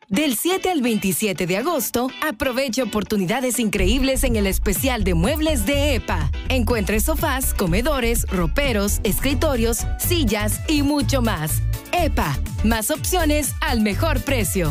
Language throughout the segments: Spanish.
Del 7 al 27 de agosto, aproveche oportunidades increíbles en el especial de muebles de EPA. Encuentre sofás, comedores, roperos, escritorios, sillas y mucho más. EPA, más opciones al mejor precio.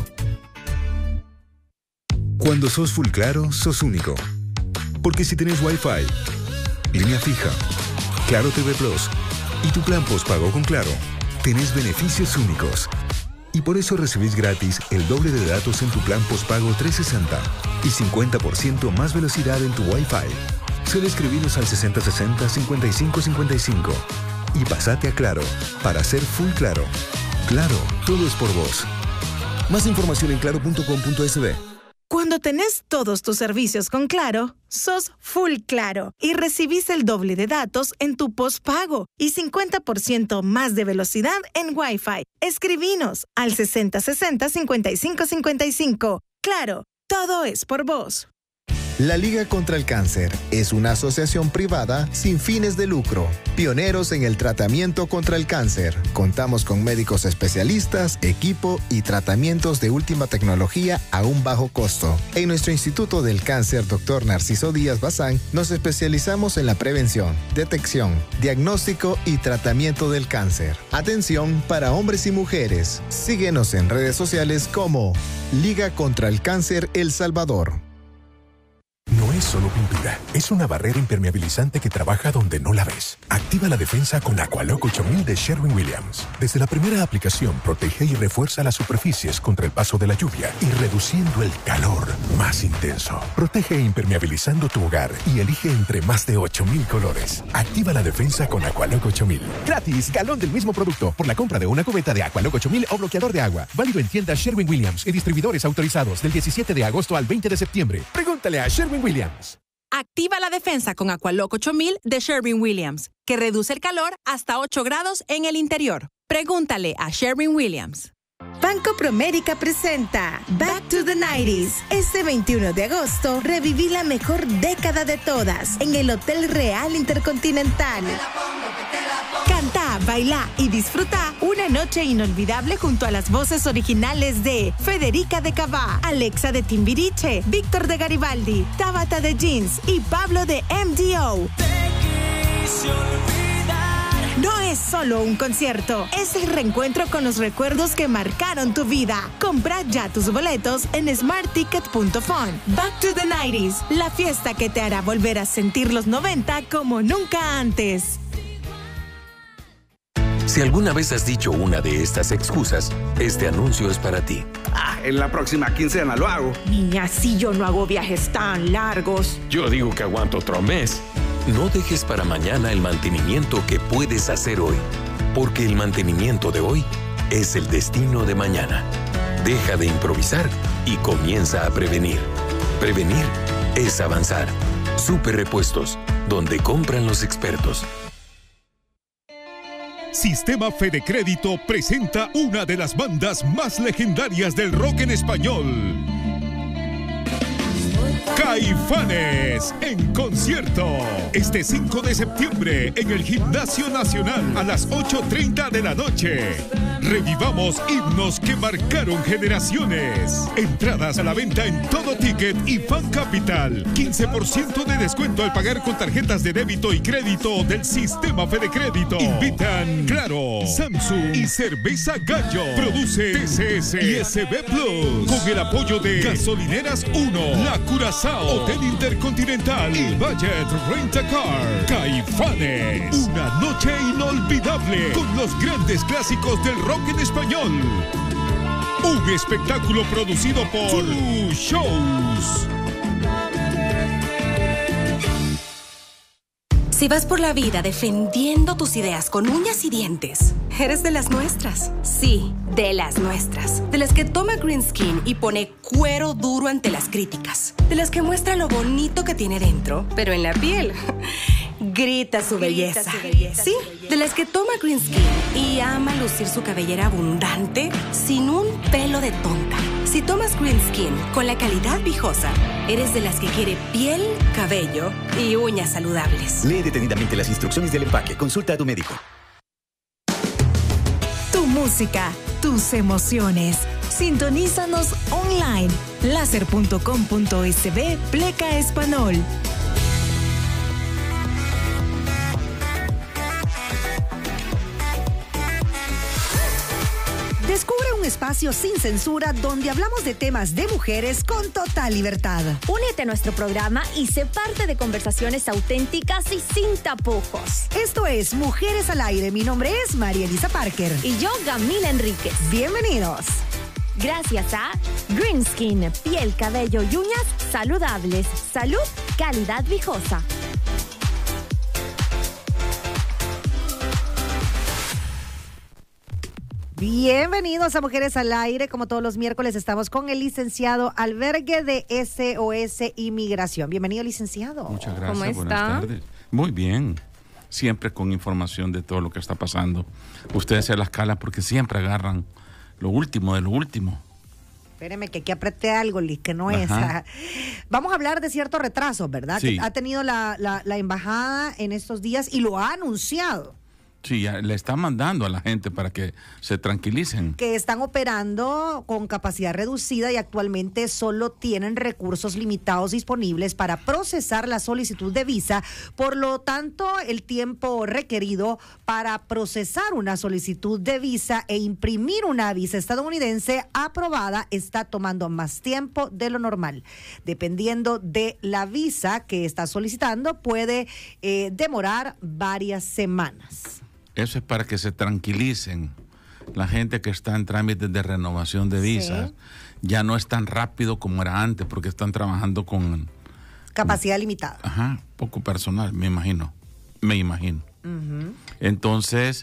Cuando sos Full Claro, sos único. Porque si tenés Wi-Fi, línea fija, Claro TV Plus y tu plan postpago con Claro, tenés beneficios únicos. Y por eso recibís gratis el doble de datos en tu plan postpago 360 y 50% más velocidad en tu Wi-Fi. Solo escribiros al 6060-5555 y pasate a Claro para ser Full Claro. Claro, todo es por vos. Más información en claro.com.sb. Cuando tenés todos tus servicios con Claro, sos Full Claro y recibís el doble de datos en tu postpago y 50% más de velocidad en Wi-Fi. Escribinos al 6060-5555. Claro, todo es por vos. La Liga contra el Cáncer es una asociación privada sin fines de lucro, pioneros en el tratamiento contra el cáncer. Contamos con médicos especialistas, equipo y tratamientos de última tecnología a un bajo costo. En nuestro Instituto del Cáncer, Dr. Narciso Díaz Bazán, nos especializamos en la prevención, detección, diagnóstico y tratamiento del cáncer. Atención para hombres y mujeres. Síguenos en redes sociales como Liga contra el Cáncer El Salvador. No es solo pintura, es una barrera impermeabilizante que trabaja donde no la ves. Activa la defensa con Aqualock 8000 de Sherwin-Williams. Desde la primera aplicación, protege y refuerza las superficies contra el paso de la lluvia y reduciendo el calor más intenso. Protege e impermeabilizando tu hogar y elige entre más de 8000 colores. Activa la defensa con Aqualock 8000. Gratis, galón del mismo producto por la compra de una cubeta de Aqualock 8000 o bloqueador de agua. Válido en tiendas Sherwin-Williams y distribuidores autorizados del 17 de agosto al 20 de septiembre. Pregúntale a Sherwin-Williams. Activa la defensa con Aqualock 8000 de Sherwin-Williams, que reduce el calor hasta 8 grados en el interior. Pregúntale a Sherwin-Williams. Banco Promérica presenta Back to the 90s. Este 21 de agosto, reviví la mejor década de todas en el Hotel Real Intercontinental. Cantá, bailá y disfrutá una noche inolvidable junto a las voces originales de Federica de Cavá, Alexa de Timbiriche, Víctor de Garibaldi, Tabata de Jeans y Pablo de MDO. No es solo un concierto, es el reencuentro con los recuerdos que marcaron tu vida. Compra ya tus boletos en smartticket.fun. Back to the 90s, la fiesta que te hará volver a sentir los 90 como nunca antes. Si alguna vez has dicho una de estas excusas, este anuncio es para ti. En la próxima quincena lo hago. Niña, si yo no hago viajes tan largos. Yo digo que aguanto otro mes. No dejes para mañana el mantenimiento que puedes hacer hoy, porque el mantenimiento de hoy es el destino de mañana. Deja de improvisar y comienza a prevenir. Prevenir es avanzar. Super Repuestos, donde compran los expertos. Sistema Fede Crédito presenta una de las bandas más legendarias del rock en español. Caifanes en concierto. Este 5 de septiembre en el Gimnasio Nacional a las 8:30 de la noche. Revivamos himnos que marcaron generaciones. Entradas a la venta en Todo Ticket y Fan Capital. 15% de descuento al pagar con tarjetas de débito y crédito del Sistema Fede Crédito. Invitan Claro, Samsung y Cerveza Gallo. Produce TCS y SB Plus. Con el apoyo de Gasolineras 1, La Curazao, Hotel Intercontinental y Budget Rent-A-Car. Caifanes. Una noche inolvidable con los grandes clásicos del rock en español. Un espectáculo producido por Two Shows. Si vas por la vida defendiendo tus ideas con uñas y dientes, eres de las nuestras. Sí, de las nuestras. De las que toma Green Skin y pone cuero duro ante las críticas. De las que muestra lo bonito que tiene dentro, pero en la piel grita su belleza. Sí, de las que toma Green Skin y ama lucir su cabellera abundante sin un pelo de tonta. Si tomas Green Skin con la calidad viejosa, eres de las que quiere piel, cabello y uñas saludables. Lee detenidamente las instrucciones del empaque. Consulta a tu médico. Tu música, tus emociones. Sintonízanos online, laser.com.sb Pleca Español. Descubre un espacio sin censura donde hablamos de temas de mujeres con total libertad. Únete a nuestro programa y sé parte de conversaciones auténticas y sin tapujos. Esto es Mujeres al Aire. Mi nombre es María Elisa Parker. Y yo, Gamila Enríquez. Bienvenidos. Gracias a Green Skin, piel, cabello y uñas saludables. Salud, calidad viejosa. Bienvenidos a Mujeres al Aire. Como todos los miércoles estamos con el licenciado Albergue de SOS Inmigración. Bienvenido, licenciado. Muchas gracias. ¿Cómo está? Buenas tardes. Muy bien. Siempre con información de todo lo que está pasando. Ustedes se las calan porque siempre agarran lo último de lo último. Espéreme que aquí apreté algo, Liz, que no es. Vamos a hablar de ciertos retrasos, ¿verdad? Sí. Que ha tenido la embajada en estos días y lo ha anunciado. Sí, ya le está mandando a la gente para que se tranquilicen. Que están operando con capacidad reducida y actualmente solo tienen recursos limitados disponibles para procesar la solicitud de visa. Por lo tanto, el tiempo requerido para procesar una solicitud de visa e imprimir una visa estadounidense aprobada está tomando más tiempo de lo normal. Dependiendo de la visa que está solicitando, puede demorar varias semanas. Eso es para que se tranquilicen. La gente que está en trámites de renovación de visas, ya no es tan rápido como era antes, porque están trabajando con capacidad limitada. Poco personal, me imagino. Uh-huh. Entonces,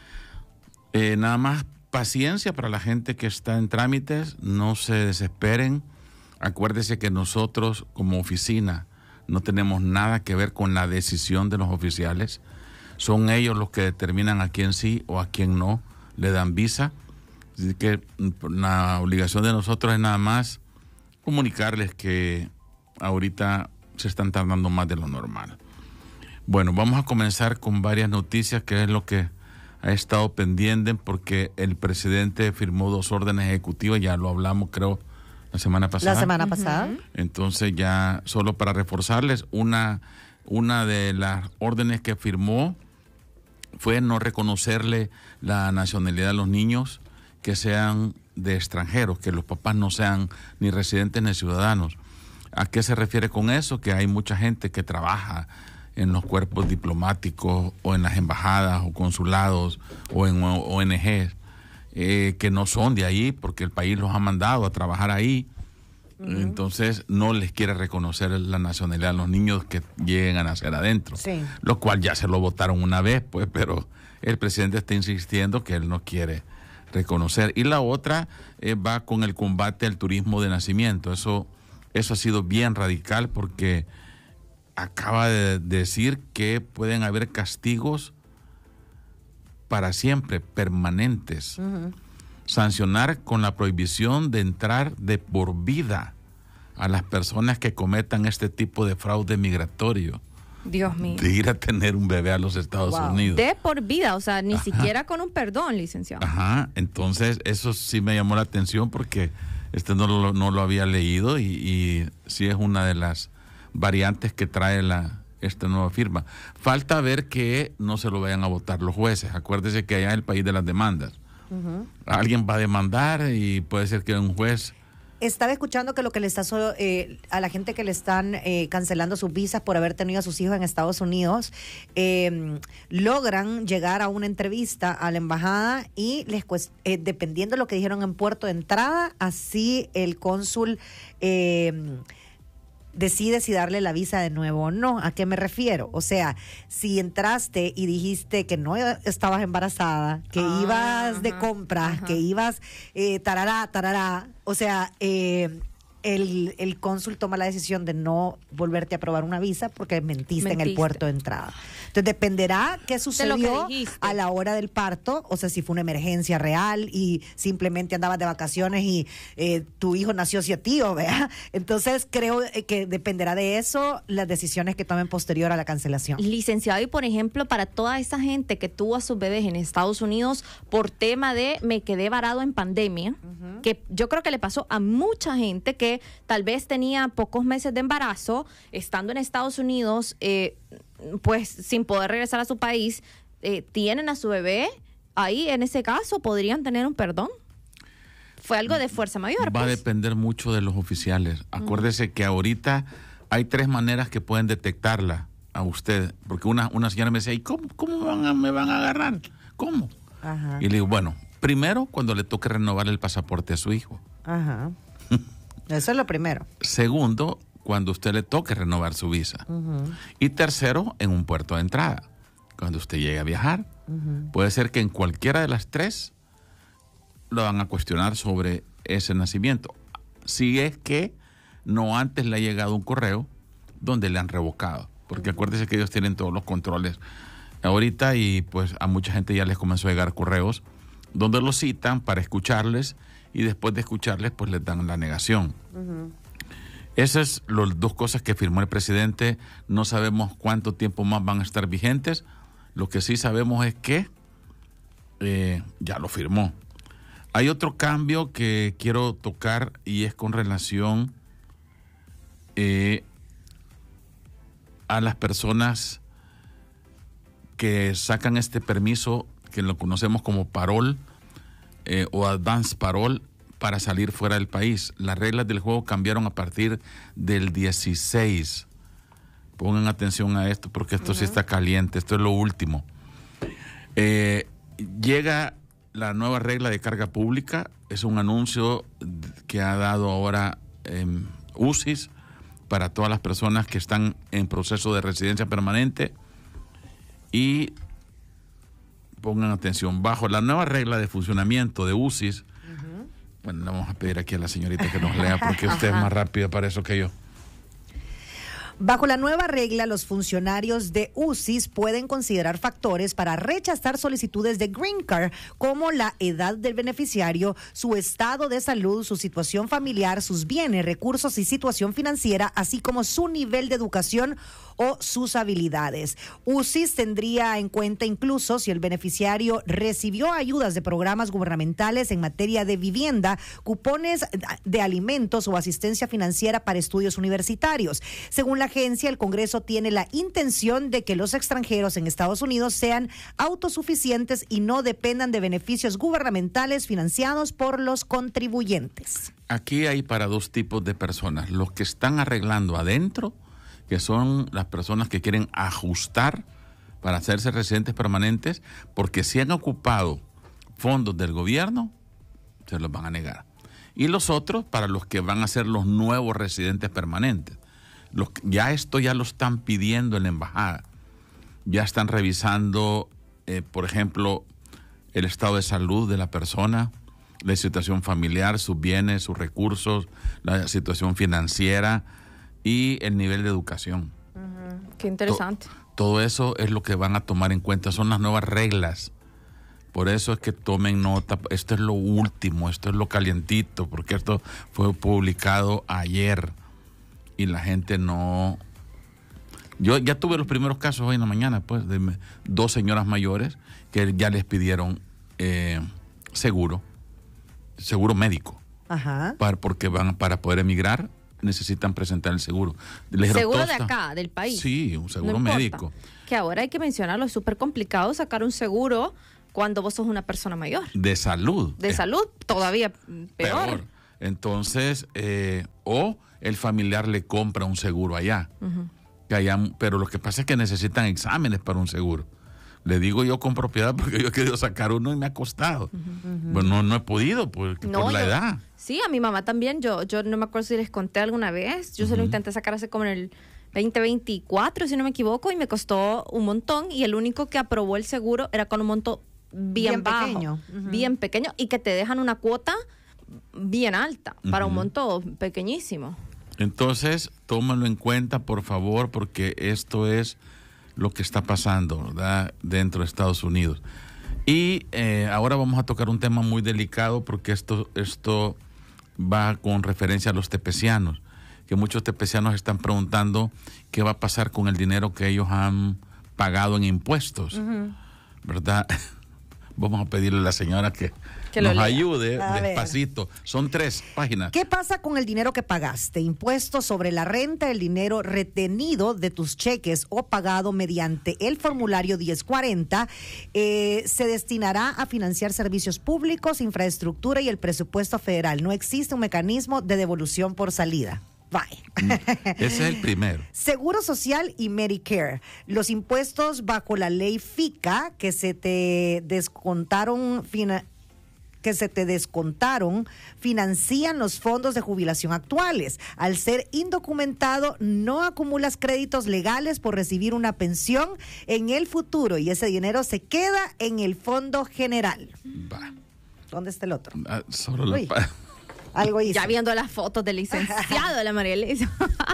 nada más paciencia para la gente que está en trámites, no se desesperen. Acuérdese que nosotros como oficina no tenemos nada que ver con la decisión de los oficiales. Son ellos los que determinan a quién sí o a quién no le dan visa. Así que la obligación de nosotros es nada más comunicarles que ahorita se están tardando más de lo normal. Bueno, vamos a comenzar con varias noticias, que es lo que ha estado pendiente, porque el presidente firmó 2 órdenes ejecutivas, ya lo hablamos creo la semana pasada. Entonces ya solo para reforzarles, una de las órdenes que firmó fue no reconocerle la nacionalidad a los niños que sean de extranjeros, que los papás no sean ni residentes ni ciudadanos. ¿A qué se refiere con eso? Que hay mucha gente que trabaja en los cuerpos diplomáticos o en las embajadas o consulados o en ONGs que no son de ahí porque el país los ha mandado a trabajar ahí. Entonces no les quiere reconocer la nacionalidad a los niños que lleguen a nacer adentro, lo cual ya se lo votaron una vez, pues, pero el presidente está insistiendo que él no quiere reconocer. Y la otra va con el combate al turismo de nacimiento. Eso ha sido bien radical porque acaba de decir que pueden haber castigos para siempre, permanentes. Sancionar con la prohibición de entrar de por vida a las personas que cometan este tipo de fraude migratorio. Dios mío. De ir a tener un bebé a los Estados Unidos. De por vida, o sea, ni siquiera con un perdón, licenciado. Entonces eso sí me llamó la atención porque no lo había leído y sí es una de las variantes que trae esta nueva firma. Falta ver que no se lo vayan a votar los jueces. Acuérdese que allá es el país de las demandas. Alguien va a demandar y puede ser que un juez... Estaba escuchando que lo que le está a la gente que le están cancelando sus visas por haber tenido a sus hijos en Estados Unidos, logran llegar a una entrevista a la embajada y dependiendo de lo que dijeron en puerto de entrada, así el cónsul decide si darle la visa de nuevo o no. ¿A qué me refiero? O sea, si entraste y dijiste que no estabas embarazada, que ibas de compras, que ibas tarará, o sea, el cónsul toma la decisión de no volverte a aprobar una visa porque mentiste en el puerto de entrada. Entonces dependerá qué sucedió a la hora del parto, o sea, si fue una emergencia real y simplemente andabas de vacaciones y tu hijo nació hacia tío, ¿verdad? Entonces creo que dependerá de eso las decisiones que tomen posterior a la cancelación. Licenciado, y por ejemplo, para toda esa gente que tuvo a sus bebés en Estados Unidos por tema de me quedé varado en pandemia, que yo creo que le pasó a mucha gente que tal vez tenía pocos meses de embarazo, estando en Estados Unidos, pues sin poder regresar a su país, tienen a su bebé, ahí en ese caso podrían tener un perdón. Fue algo de fuerza mayor. Va a depender mucho de los oficiales. Acuérdese que ahorita hay 3 maneras que pueden detectarla a usted, porque una señora me decía, ¿y cómo me van a agarrar? ¿Cómo? Ajá. Y le digo, bueno, primero cuando le toque renovar el pasaporte a su hijo. Ajá. Eso es lo primero. Segundo, cuando usted le toque renovar su visa. Y tercero, en un puerto de entrada, cuando usted llegue a viajar. Puede ser que en cualquiera de las 3 lo van a cuestionar sobre ese nacimiento. Si es que no antes le ha llegado un correo donde le han revocado. Porque acuérdese que ellos tienen todos los controles ahorita y pues a mucha gente ya les comenzó a llegar correos donde los citan para escucharles y después de escucharles pues les dan la negación. Esas son las 2 cosas que firmó el presidente. No sabemos cuánto tiempo más van a estar vigentes. Lo que sí sabemos es que ya lo firmó. Hay otro cambio que quiero tocar y es con relación a las personas que sacan este permiso que lo conocemos como parol o advance parol para salir fuera del país. Las reglas del juego cambiaron a partir del 16. Pongan atención a esto porque esto sí está caliente, esto es lo último. Llega la nueva regla de carga pública, es un anuncio que ha dado ahora UCIS para todas las personas que están en proceso de residencia permanente. Y pongan atención, bajo la nueva regla de funcionamiento de UCIS, bueno, le vamos a pedir aquí a la señorita que nos lea porque usted es más rápida para eso que yo. Bajo la nueva regla, los funcionarios de UCIS pueden considerar factores para rechazar solicitudes de Green Card, como la edad del beneficiario, su estado de salud, su situación familiar, sus bienes, recursos y situación financiera, así como su nivel de educación o sus habilidades. UCIS tendría en cuenta incluso si el beneficiario recibió ayudas de programas gubernamentales en materia de vivienda, cupones de alimentos o asistencia financiera para estudios universitarios. Según la agencia, el Congreso tiene la intención de que los extranjeros en Estados Unidos sean autosuficientes y no dependan de beneficios gubernamentales financiados por los contribuyentes. Aquí hay para 2 tipos de personas: los que están arreglando adentro, que son las personas que quieren ajustar para hacerse residentes permanentes, porque si han ocupado fondos del gobierno, se los van a negar. Y los otros, para los que van a ser los nuevos residentes permanentes. Esto ya lo están pidiendo en la embajada. Ya están revisando, por ejemplo, el estado de salud de la persona, la situación familiar, sus bienes, sus recursos, la situación financiera y el nivel de educación. Qué interesante. Todo eso es lo que van a tomar en cuenta, son las nuevas reglas. Por eso es que tomen nota, esto es lo último, esto es lo calientito, porque esto fue publicado ayer y la gente no... Yo ya tuve los primeros casos hoy en la mañana, pues, de 2 señoras mayores que ya les pidieron seguro médico. Ajá. Porque para poder emigrar necesitan presentar el seguro. ¿Seguro de acá, del país? Sí, un seguro médico. Que ahora hay que mencionarlo, es súper complicado sacar un seguro cuando vos sos una persona mayor. De salud. De salud, todavía peor. Entonces, o el familiar le compra un seguro allá. Pero lo que pasa es que necesitan exámenes para un seguro. Le digo yo con propiedad porque yo he querido sacar uno y me ha costado. Bueno, no he podido por la edad. Sí, a mi mamá también. Yo no me acuerdo si les conté alguna vez. Yo se lo intenté sacar hace como en el 2024, si no me equivoco, y me costó un montón. Y el único que aprobó el seguro era con un monto bien bajo, pequeño. Bien pequeño, y que te dejan una cuota bien alta para un monto pequeñísimo. Entonces, tómalo en cuenta, por favor, porque esto es lo que está pasando, ¿verdad?, dentro de Estados Unidos. Y ahora vamos a tocar un tema muy delicado, porque esto va con referencia a los tepecianos, que muchos tepecianos están preguntando qué va a pasar con el dinero que ellos han pagado en impuestos, ¿verdad? Vamos a pedirle a la señora que nos ayude despacito. Son 3 páginas. ¿Qué pasa con el dinero que pagaste? Impuestos sobre la renta, el dinero retenido de tus cheques o pagado mediante el formulario 1040 se destinará a financiar servicios públicos, infraestructura y el presupuesto federal. No existe un mecanismo de devolución por salida. Bye. Ese es el primero. Seguro Social y Medicare. Los impuestos bajo la ley FICA que se te descontaron financian los fondos de jubilación actuales. Al ser indocumentado, no acumulas créditos legales por recibir una pensión en el futuro y ese dinero se queda en el fondo general. Va. ¿Dónde está el otro? Solo algo hizo. Ya viendo las fotos del licenciado de la María Elisa.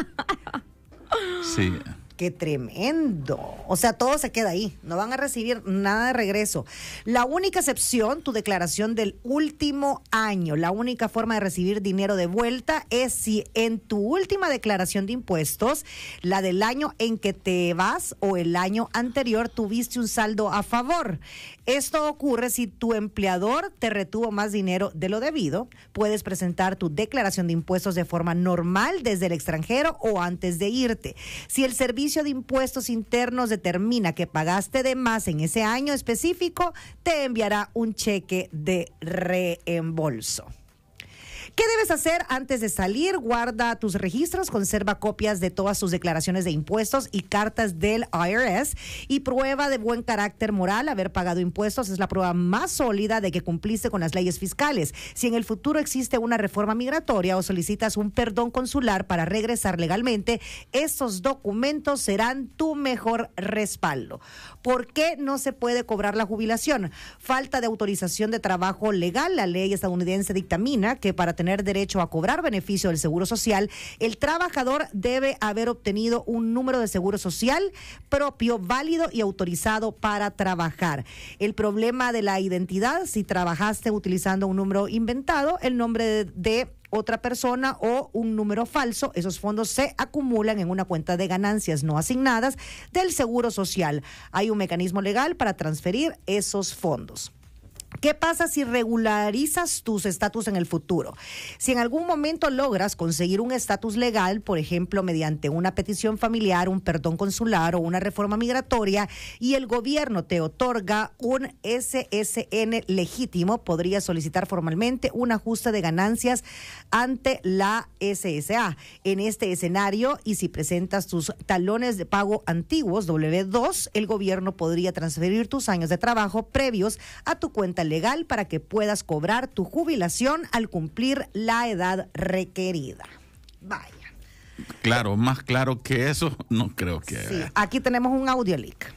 Sí. ¡Qué tremendo! O sea, todo se queda ahí. No van a recibir nada de regreso. La única excepción, tu declaración del último año. La única forma de recibir dinero de vuelta es si en tu última declaración de impuestos, la del año en que te vas o el año anterior, tuviste un saldo a favor. Esto ocurre si tu empleador te retuvo más dinero de lo debido. Puedes presentar tu declaración de impuestos de forma normal desde el extranjero o antes de irte. Si el Servicio de Impuestos Internos determina que pagaste de más en ese año específico, te enviará un cheque de reembolso. ¿Qué debes hacer antes de salir? Guarda tus registros, conserva copias de todas tus declaraciones de impuestos y cartas del IRS y prueba de buen carácter moral. Haber pagado impuestos es la prueba más sólida de que cumpliste con las leyes fiscales. Si en el futuro existe una reforma migratoria o solicitas un perdón consular para regresar legalmente, estos documentos serán tu mejor respaldo. ¿Por qué no se puede cobrar la jubilación? Falta de autorización de trabajo legal. La ley estadounidense dictamina que para tener derecho a cobrar beneficio del Seguro Social, el trabajador debe haber obtenido un número de Seguro Social propio, válido y autorizado para trabajar. El problema de la identidad, si trabajaste utilizando un número inventado, el nombre de otra persona o un número falso, esos fondos se acumulan en una cuenta de ganancias no asignadas del Seguro Social. Hay un mecanismo legal para transferir esos fondos. ¿Qué pasa si regularizas tus estatus en el futuro? Si en algún momento logras conseguir un estatus legal, por ejemplo, mediante una petición familiar, un perdón consular o una reforma migratoria, y el gobierno te otorga un SSN legítimo, podrías solicitar formalmente un ajuste de ganancias ante la SSA. En este escenario, y si presentas tus talones de pago antiguos, W2, el gobierno podría transferir tus años de trabajo previos a tu cuenta legal para que puedas cobrar tu jubilación al cumplir la edad requerida. Vaya. Claro, más claro que eso, no creo que... Sí, aquí tenemos un audio leak.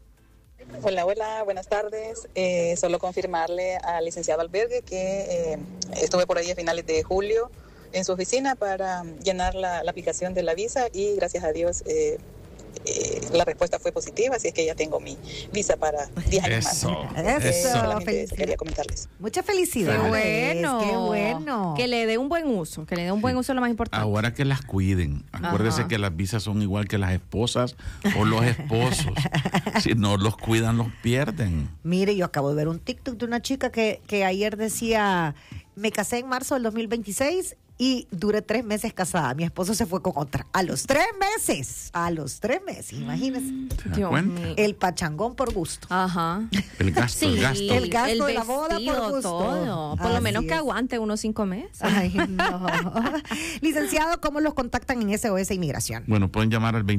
Hola, buenas tardes. Solo confirmarle al licenciado Albergue que estuve por ahí a finales de julio en su oficina para llenar la aplicación de la visa y gracias a Dios la respuesta fue positiva, así es que ya tengo mi visa para 10 años más. Solamente quería comentarles. Mucha felicidad. Qué bueno. Qué bueno. Que le dé un buen uso, uso es lo más importante. Ahora que las cuiden. Acuérdese que las visas son igual que las esposas o los esposos. Si no los cuidan, los pierden. Mire, yo acabo de ver un TikTok de una chica que ayer decía, me casé en marzo del 2026 y duré 3 meses casada. Mi esposo se fue con otra. A los 3 meses. Imagínense. El pachangón por gusto. Ajá. El gasto, sí, el gasto de la vestido, boda por gusto. Todo. Por lo menos que aguante unos 5 meses. Ay, no. Licenciado, ¿cómo los contactan en SOS Inmigración? Bueno, pueden llamar al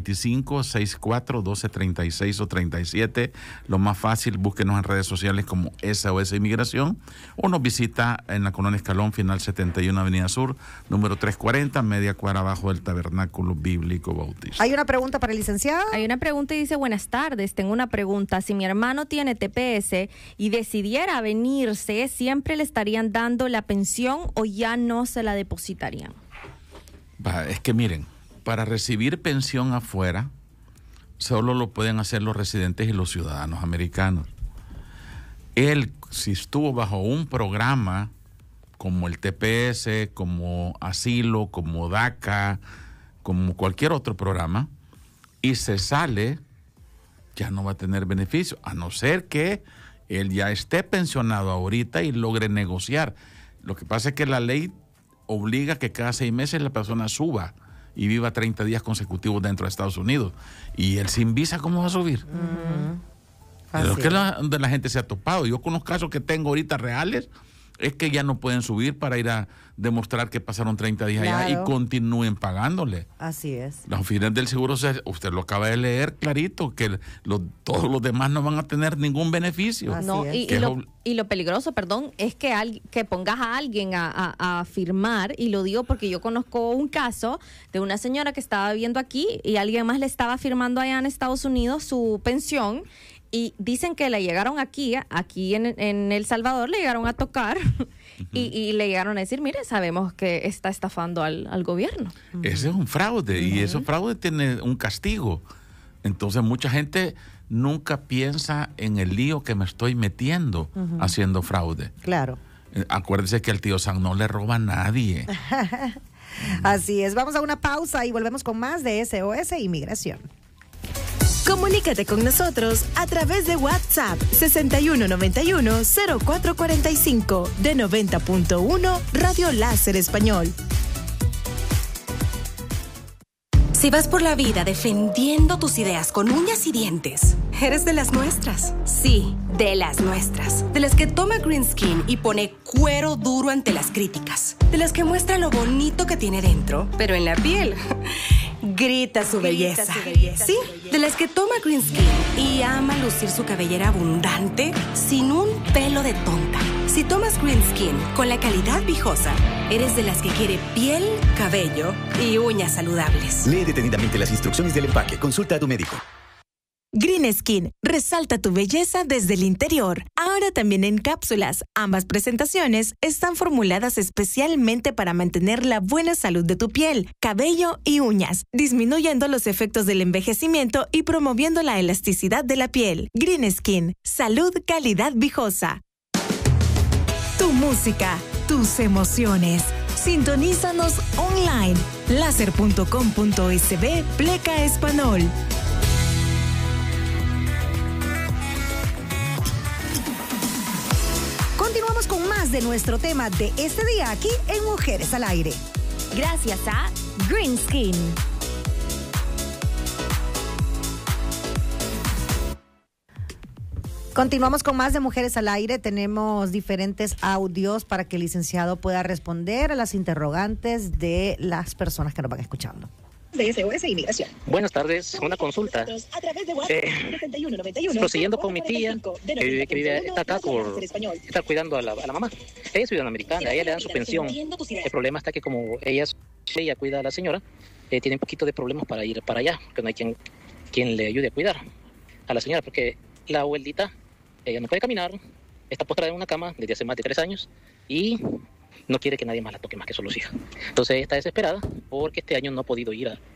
2564-1236 o 37. Lo más fácil, búsquenos en redes sociales como SOS Inmigración o nos visita en la Colonia Escalón, final 71 Avenida Sur, número 340, media cuadra abajo del Tabernáculo Bíblico Bautista. ¿Hay una pregunta para el licenciado? Hay una pregunta y dice, buenas tardes, tengo una pregunta. Si mi hermano tiene TPS y decidiera venirse, ¿siempre le estarían dando la pensión o ya no se la depositarían? Es que miren, para recibir pensión afuera, solo lo pueden hacer los residentes y los ciudadanos americanos. Él, si estuvo bajo un programa como el TPS, como asilo, como DACA, como cualquier otro programa, y se sale, ya no va a tener beneficio, a no ser que él ya esté pensionado ahorita y logre negociar. Lo que pasa es que la ley obliga que cada 6 meses la persona suba y viva 30 días consecutivos dentro de Estados Unidos. Y él sin visa, ¿cómo va a subir? Pero es que donde la gente se ha topado. Yo con los casos que tengo ahorita reales, es que ya no pueden subir para ir a demostrar que pasaron 30 días allá y continúen pagándole. Así es. Las oficinas del Seguro Social, usted lo acaba de leer clarito, que todos los demás no van a tener ningún beneficio. No, y lo peligroso, es que pongas a alguien a firmar, y lo digo porque yo conozco un caso de una señora que estaba viviendo aquí y alguien más le estaba firmando allá en Estados Unidos su pensión. Y dicen que le llegaron aquí en El Salvador, le llegaron a tocar y le llegaron a decir, mire, sabemos que está estafando al gobierno. Ese es un fraude y ese fraude tiene un castigo. Entonces mucha gente nunca piensa en el lío que me estoy metiendo haciendo fraude. Claro. Acuérdese que al tío San no le roba a nadie. Así es. Vamos a una pausa y volvemos con más de SOS Inmigración. Comunícate con nosotros a través de WhatsApp 6191-0445 de 90.1 Radio Láser Español. Si vas por la vida defendiendo tus ideas con uñas y dientes, eres de las nuestras. Sí, de las nuestras. De las que toma Green Skin y pone cuero duro ante las críticas. De las que muestra lo bonito que tiene dentro, pero en la piel grita su belleza. Sí, de las que toma Green Skin y ama lucir su cabellera abundante sin un pelo de tonta. Si tomas Green Skin con la calidad Vijosa, eres de las que quiere piel, cabello y uñas saludables. Lee detenidamente las instrucciones del empaque. Consulta a tu médico. Green Skin, resalta tu belleza desde el interior. Ahora también en cápsulas. Ambas presentaciones están formuladas especialmente para mantener la buena salud de tu piel, cabello y uñas, disminuyendo los efectos del envejecimiento y promoviendo la elasticidad de la piel. Green Skin, salud, calidad Vijosa. Tu música, tus emociones. Sintonízanos online. Láser.com.sb Pleca Español. Continuamos con más de nuestro tema de este día aquí en Mujeres al Aire. Gracias a Green Skin. Continuamos con más de Mujeres al Aire. Tenemos diferentes audios para que el licenciado pueda responder a las interrogantes de las personas que nos van escuchando. De SOS Inmigración. Buenas tardes, una consulta. Prosiguiendo con mi tía, que está acá por estar cuidando a la mamá. Ella es ciudadana americana, a ella le dan su pensión. El problema está que como ella cuida a la señora, tiene un poquito de problemas para ir para allá, porque no hay quien le ayude a cuidar a la señora, porque la abuelita, ella no puede caminar, está postrada en una cama desde hace más de 3 años y no quiere que nadie más la toque más que solo su hija. Entonces ella está desesperada porque este año no ha podido ir a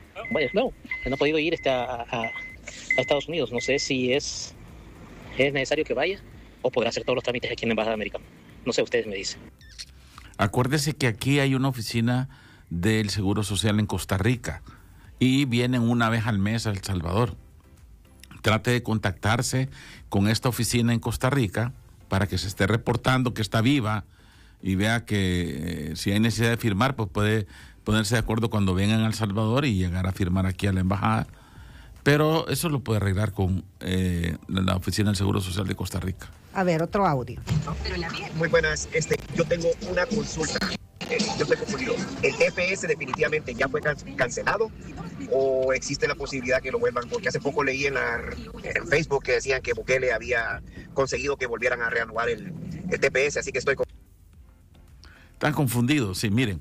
Estados Unidos. No sé si es necesario que vaya o podrá hacer todos los trámites aquí en la Embajada Americana. No sé, ustedes me dicen. Acuérdese que aquí hay una oficina del Seguro Social en Costa Rica y vienen una vez al mes a El Salvador. Trate de contactarse con esta oficina en Costa Rica para que se esté reportando que está viva y vea que si hay necesidad de firmar, pues puede ponerse de acuerdo cuando vengan a El Salvador y llegar a firmar aquí a la embajada. Pero eso lo puede arreglar con la Oficina del Seguro Social de Costa Rica. A ver, otro audio. Muy buenas. Yo tengo una consulta. Yo estoy confundido. ¿El TPS definitivamente ya fue cancelado o existe la posibilidad que lo vuelvan? Porque hace poco leí en Facebook que decían que Bukele había conseguido que volvieran a reanudar el TPS, así que estoy Están confundidos, sí, miren.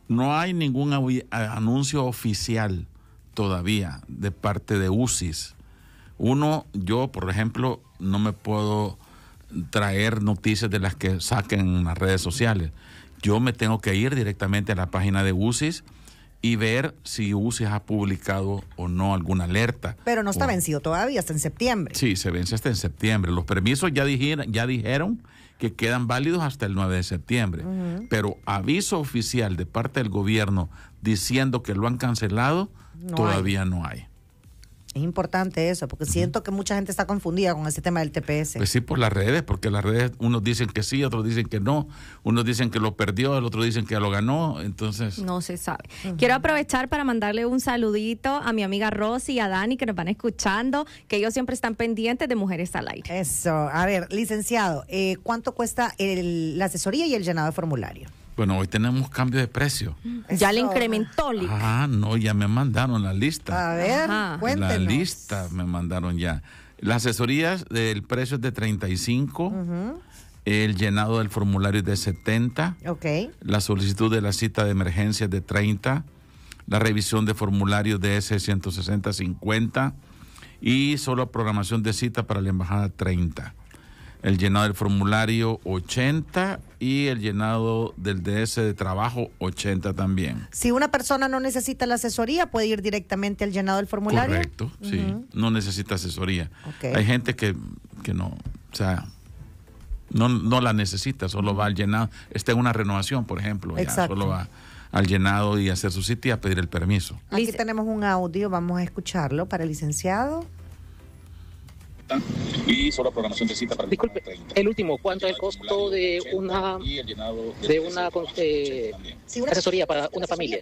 No hay ningún anuncio oficial todavía de parte de UCIS. Yo, por ejemplo, no me puedo traer noticias de las que saquen en las redes sociales. Yo me tengo que ir directamente a la página de UCIS y ver si UCIS ha publicado o no alguna alerta. Pero no está vencido todavía, hasta en septiembre. Sí, se vence hasta en septiembre. Los permisos ya dijeron que quedan válidos hasta el 9 de septiembre. Pero aviso oficial de parte del gobierno diciendo que lo han cancelado, todavía no hay. Es importante eso, porque siento que mucha gente está confundida con ese tema del TPS. Pues sí, por las redes, porque las redes, unos dicen que sí, otros dicen que no, unos dicen que lo perdió, el otro dicen que lo ganó, entonces... No se sabe. Quiero aprovechar para mandarle un saludito a mi amiga Rosy y a Dani, que nos van escuchando, que ellos siempre están pendientes de Mujeres al Aire. Eso. A ver, licenciado, ¿cuánto cuesta la asesoría y el llenado de formulario? Bueno, hoy tenemos cambio de precio. Ya le incrementó. No, ya me mandaron la lista. A ver, cuéntenos. La lista me mandaron ya. Las asesorías del precio es de 35, el llenado del formulario es de 70, la solicitud de la cita de emergencia es de 30, la revisión de formularios de ese 160, 50 y solo programación de cita para la embajada 30. El llenado del formulario 80 y el llenado del DS de trabajo 80 también. Si una persona no necesita la asesoría, puede ir directamente al llenado del formulario. Correcto, sí, no necesita asesoría. Hay gente que no, o sea, no la necesita, solo va al llenado. Está en una renovación, por ejemplo, ya solo va al llenado y hacer su cita y a pedir el permiso. Aquí tenemos un audio, vamos a escucharlo para el licenciado. Y solo programación de cita para... Disculpe, el último, ¿cuánto es el costo de una asesoría para una familia?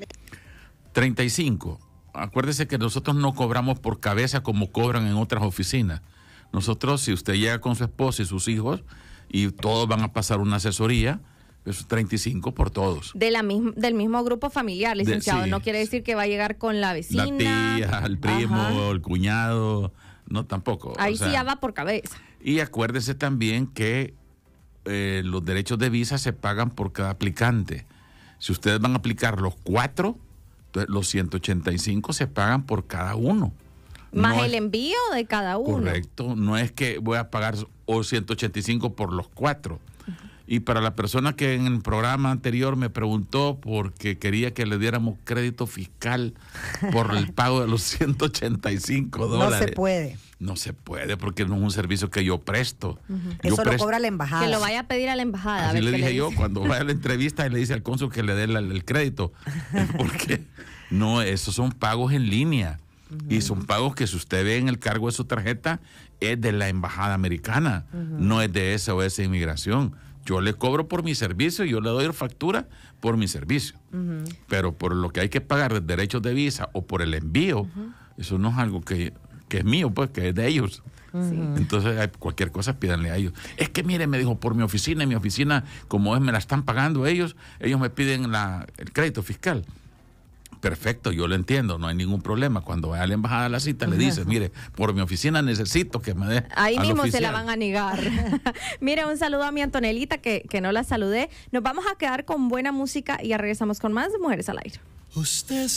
35. Acuérdese que nosotros no cobramos por cabeza como cobran en otras oficinas. Nosotros, si usted llega con su esposa y sus hijos y todos van a pasar una asesoría, eso es 35 por todos. Del mismo grupo familiar, licenciado. No quiere decir que va a llegar con la vecina. La tía, el primo, el cuñado... No, tampoco. Ahí sí ya va por cabeza. Y acuérdese también que los derechos de visa se pagan por cada aplicante. Si ustedes van a aplicar los 4, los 185 se pagan por cada uno. Más el envío de cada uno. Correcto. No es que voy a pagar 185 por los 4. Y para la persona que en el programa anterior me preguntó porque quería que le diéramos crédito fiscal por el pago de los $185. No se puede. No se puede porque no es un servicio que yo presto. Eso lo cobra la embajada. Que lo vaya a pedir a la embajada. Así le dije yo cuando vaya a la entrevista y le dice al cónsul que le dé el crédito. Porque no, esos son pagos en línea. Y son pagos que si usted ve en el cargo de su tarjeta es de la embajada americana. No es de SOS Inmigración. Yo le cobro por mi servicio y yo le doy factura por mi servicio. Pero por lo que hay que pagar de derechos de visa o por el envío, eso no es algo que es mío, pues, que es de ellos. Entonces, cualquier cosa pídanle a ellos. Es que, mire, me dijo, por mi oficina, como me la están pagando ellos me piden el crédito fiscal. Perfecto, yo lo entiendo, no hay ningún problema. Cuando vaya a la embajada a la cita, le dices, mire, por mi oficina necesito que me dé. Ahí mismo se la van a negar. Mire, un saludo a mi Antonelita, que no la saludé. Nos vamos a quedar con buena música y ya regresamos con más de Mujeres al Aire. Usted